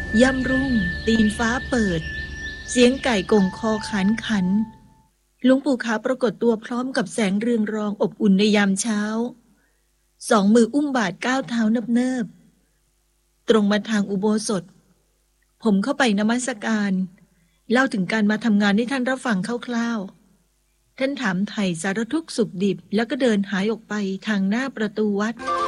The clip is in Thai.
ย่ำรุ่งตีนฟ้าเปิดเสียงไก่กงคอขันขันหลวงปู่ขาวปรากฏตัวพร้อมกับแสงเรืองรองอบอุ่นในยามเช้าสองมืออุ้มบาตรก้าวเท้าเนิบๆตรงมาทางอุโบสถผมเข้าไปนมัสการเล่าถึงการมาทำงานให้ท่านรับฟังคร่าวๆท่านถามไถ่สารทุกข์สุขดิบแล้วก็เดินหายออกไปทางหน้าประตูวัด